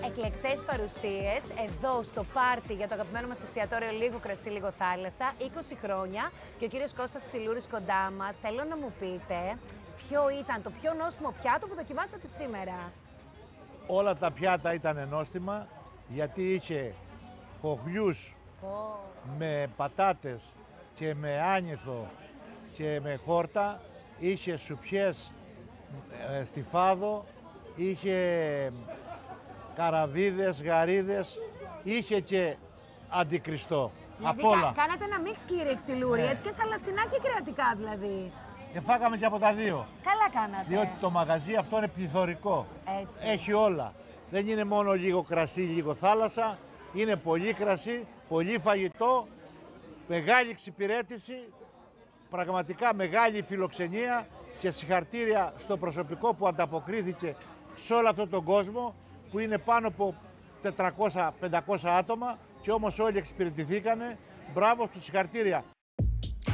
Εκλεκτές παρουσίες εδώ στο πάρτι για το αγαπημένο μας εστιατόριο Λίγο Κρασί, Λίγο Θάλασσα, 20 χρόνια και ο κύριος Κώστας Ξυλούρης κοντά μας. Θέλω να μου πείτε ποιο ήταν το πιο νόστιμο πιάτο που δοκιμάσατε σήμερα. Όλα τα πιάτα ήταν νόστιμα γιατί είχε κογλιούς με πατάτες και με άνηθο και με χόρτα, είχε σουπιές στη φάδο, είχε καραβίδες, γαρίδες, είχε και αντικριστό. Δηλαδή, Απ' όλα. κάνατε ένα μίξ, κύριε Ξυλούρη, Ναι. έτσι και θαλασσινά και κρεατικά δηλαδή. Και φάγαμε και από τα δύο. Καλά κάνατε. Διότι το μαγαζί αυτό είναι πληθωρικό. Έτσι. Έχει όλα. Δεν είναι μόνο λίγο κρασί, λίγο θάλασσα. Είναι πολύ κρασί, πολύ φαγητό, μεγάλη εξυπηρέτηση, πραγματικά μεγάλη φιλοξενία και συγχαρητήρια στο προσωπικό που ανταποκρίθηκε σε όλο αυτόν τον κόσμο που είναι πάνω από 400-500 άτομα και όμως όλοι εξυπηρετηθήκανε. Μπράβο στους, συγχαρητήρια